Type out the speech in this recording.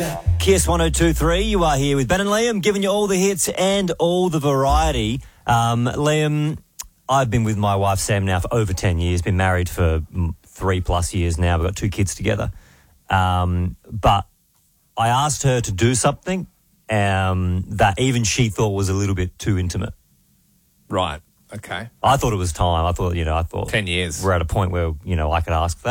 Kiss 102.3, you are here with Ben and Liam, giving you all the hits and all the variety. Liam, I've been with my wife Sam now for over 10 years, been married for 3+ years now. We've got 2 kids together. But I asked her to do something that even she thought was a little bit too intimate. Right. Okay. I thought it was time. I thought 10 years. we're at a point where, I could ask that.